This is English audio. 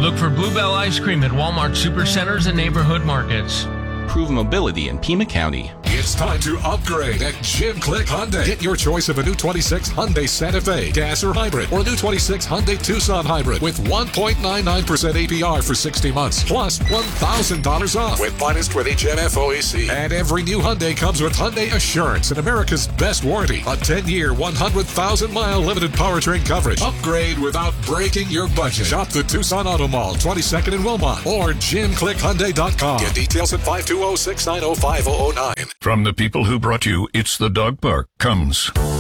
Look for Bluebell Ice Cream at Walmart Supercenters and neighborhood markets. Improve mobility in Pima County. It's time to upgrade at Jim Click Hyundai. Get your choice of a new 26 Hyundai Santa Fe, gas or hybrid, or a new 26 Hyundai Tucson hybrid with 1.99% APR for 60 months, plus $1,000 off with financed with HMF OAC. And every new Hyundai comes with Hyundai Assurance and America's best warranty. A 10-year, 100,000-mile limited powertrain coverage. Upgrade without breaking your budget. Shop the Tucson Auto Mall, 22nd and Wilmot, or JimClickHyundai.com. Get details at 520-690-5009. From the people who brought you It's the Dog Park comes